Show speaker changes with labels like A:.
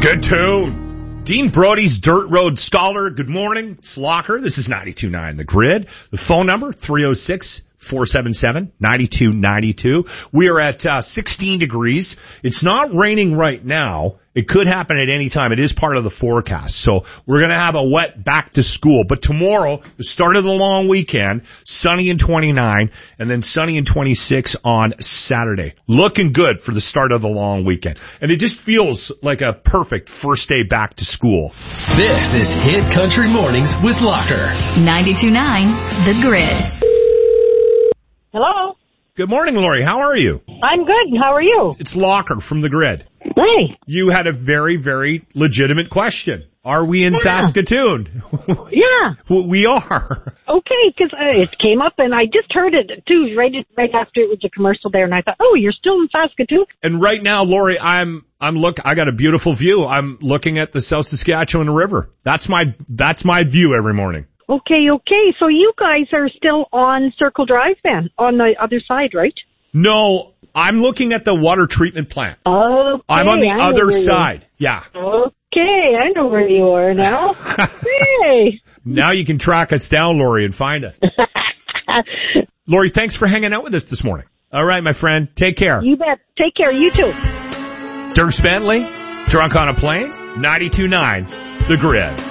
A: Saskatoon. Dean Brody's Dirt Road Scholar. Good morning. It's Locker. This is 92.9 The Grid. The phone number, 306-477-9292. We are at 16 degrees. It's not raining right now. It could happen at any time. It is part of the forecast. So we're going to have a wet back to school. But tomorrow, the start of the long weekend, sunny and 29, and then sunny and 26 on Saturday. Looking good for the start of the long weekend. And it just feels like a perfect first day back to school.
B: This is Hit Country Mornings with Locker.
C: 92.9 The Grid.
D: Hello.
A: Good morning, Lori. How are you?
D: I'm good. How are you?
A: It's Locker from The Grid.
D: Hey.
A: You had a very, very legitimate question. Are we in Saskatoon?
D: Yeah.
A: We are.
D: Okay, because it came up and I just heard it too right after it was a commercial there, and I thought, oh, you're still in Saskatoon?
A: And right now, Lori, I got a beautiful view. I'm looking at the South Saskatchewan River. That's my view every morning.
D: Okay. So you guys are still on Circle Drive then, on the other side, right?
A: No, I'm looking at the water treatment plant.
D: Okay.
A: I'm on the other side. Yeah.
D: Okay, I know where you are now. Hey.
A: Now you can track us down, Lori, and find us. Lori, thanks for hanging out with us this morning. All right, my friend. Take care.
D: You bet. Take care. You too.
A: Dirk Bentley, Drunk on a Plane, 92.9 The Grid.